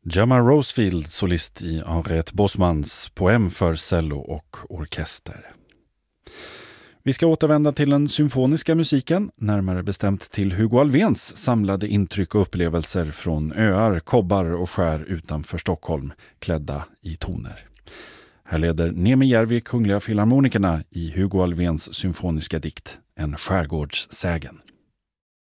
Gemma Rosefield, solist i Henriette Bosmans poem för cello och orkester. Vi ska återvända till den symfoniska musiken, närmare bestämt till Hugo Alfvéns samlade intryck och upplevelser från öar, kobbar och skär utanför Stockholm, klädda i toner. Här leder Nemi Järvi Kungliga Filharmonikerna i Hugo Alfvéns symfoniska dikt En skärgårdssägen.